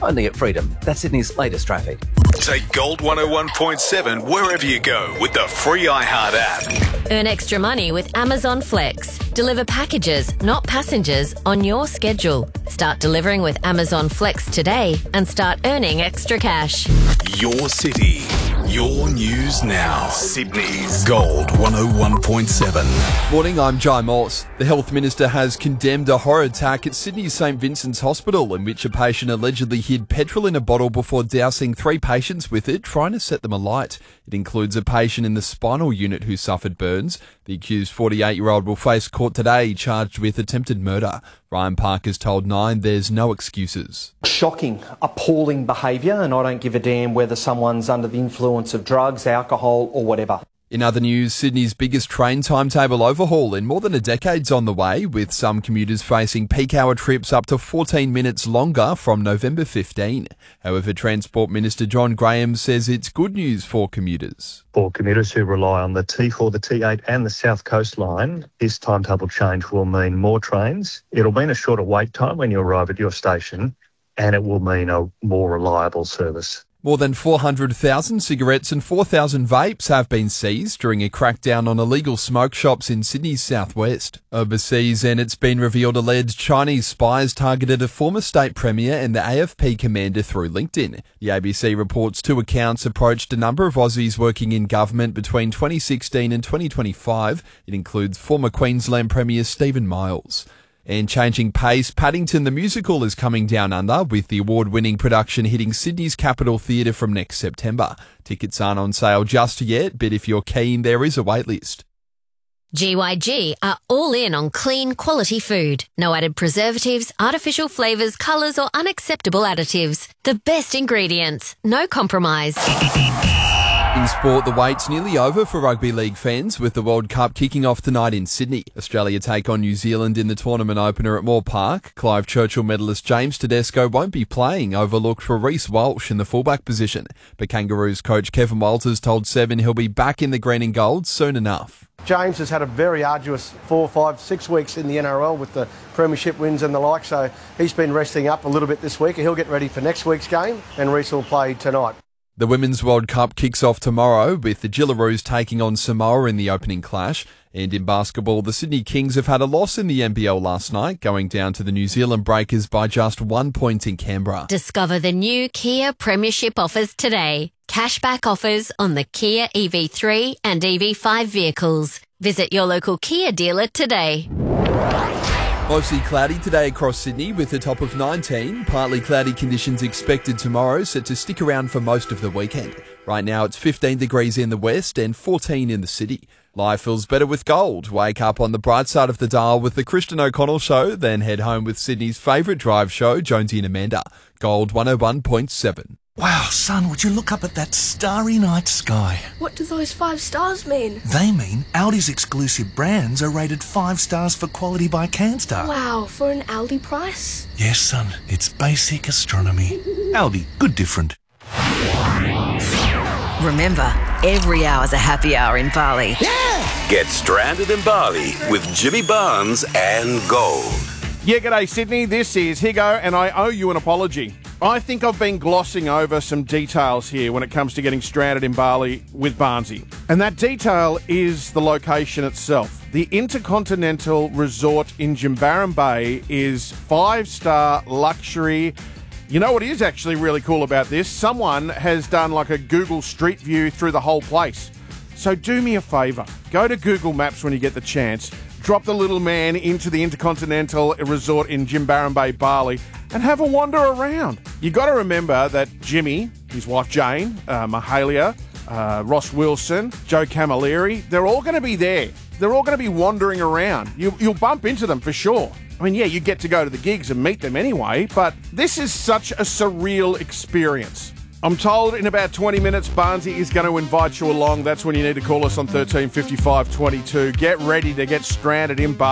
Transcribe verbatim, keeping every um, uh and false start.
Only at Freedom. That's Sydney's latest traffic. Take Gold one oh one point seven wherever you go with the free iHeart app. Earn extra money with Amazon Flex. Deliver packages, not passengers, on your schedule. Start delivering with Amazon Flex today and start earning extra cash. Your city, your news now. Sydney's Gold one oh one point seven. Morning, I'm Jai Moss. The Health Minister has condemned a horror attack at Sydney's St Vincent's Hospital in which a patient allegedly hid petrol in a bottle before dousing three patients with it, trying to set them alight. It includes a patient in the spinal unit who suffered burns. The accused forty-eight-year-old will face court today, charged with attempted murder. Ryan Parker's told Nine there's no excuses. Shocking, appalling behaviour, and I don't give a damn whether someone's under the influence of drugs, alcohol or whatever. In other news, Sydney's biggest train timetable overhaul in more than a decade's on the way, with some commuters facing peak hour trips up to fourteen minutes longer from November fifteenth. However, Transport Minister John Graham says it's good news for commuters. For commuters who rely on the T four, the T eight and the South Coast line, this timetable change will mean more trains. It'll mean a shorter wait time when you arrive at your station, and it will mean a more reliable service. More than four hundred thousand cigarettes and four thousand vapes have been seized during a crackdown on illegal smoke shops in Sydney's southwest. Overseas, and it's been revealed alleged Chinese spies targeted a former state premier and the A F P commander through LinkedIn. The A B C reports two accounts approached a number of Aussies working in government between twenty sixteen and twenty twenty-five. It includes former Queensland Premier Stephen Miles. And changing pace, Paddington the Musical is coming down under, with the award-winning production hitting Sydney's Capitol Theatre from next September. Tickets aren't on sale just yet, but if you're keen, there is a waitlist. G Y G are all in on clean, quality food. No added preservatives, artificial flavours, colours or unacceptable additives. The best ingredients. No compromise. In sport, the wait's nearly over for rugby league fans, with the World Cup kicking off tonight in Sydney. Australia take on New Zealand in the tournament opener at Moore Park. Clive Churchill medalist James Tedesco won't be playing, overlooked for Reece Walsh in the fullback position. But Kangaroos coach Kevin Walters told Seven he'll be back in the green and gold soon enough. James has had a very arduous four, five, six weeks in the N R L with the premiership wins and the like, so he's been resting up a little bit this week and he'll get ready for next week's game, and Reece will play tonight. The Women's World Cup kicks off tomorrow, with the Gillaroos taking on Samoa in the opening clash. And in basketball, the Sydney Kings have had a loss in the N B L last night, going down to the New Zealand Breakers by just one point in Canberra. Discover the new Kia Premiership offers today. Cashback offers on the Kia E V three and E V five vehicles. Visit your local Kia dealer today. Mostly cloudy today across Sydney with a top of nineteen. Partly cloudy conditions expected tomorrow, set to stick around for most of the weekend. Right now it's fifteen degrees in the west and fourteen in the city. Life feels better with Gold. Wake up on the bright side of the dial with the Christian O'Connell Show, then head home with Sydney's favourite drive show, Jonesy and Amanda. Gold one oh one point seven. Wow, son, would you look up at that starry night sky? What do those five stars mean? They mean Aldi's exclusive brands are rated five stars for quality by CanStar. Wow, for an Aldi price? Yes, son, it's basic astronomy. Aldi, good different. Remember, every hour's a happy hour in Bali. Yeah! Get stranded in Bali with Jimmy Barnes and Gold. Yeah, g'day Sydney, this is Higo and I owe you an apology. I think I've been glossing over some details here when it comes to getting stranded in Bali with Barnesy. And that detail is the location itself. The Intercontinental Resort in Jimbaran Bay is five-star luxury. You know what is actually really cool about this? Someone has done like a Google Street View through the whole place. So do me a favour. Go to Google Maps when you get the chance. Drop the little man into the Intercontinental Resort in Jimbaran Bay, Bali, and have a wander around. You got to remember that Jimmy, his wife Jane, uh, Mahalia, uh, Ross Wilson, Joe Camilleri, they're all going to be there. They're all going to be wandering around. You, you'll bump into them for sure. I mean, yeah, you get to go to the gigs and meet them anyway, but this is such a surreal experience. I'm told in about twenty minutes, Barnesy is going to invite you along. That's when you need to call us on thirteen fifty-five twenty-two. Get ready to get stranded in Bali.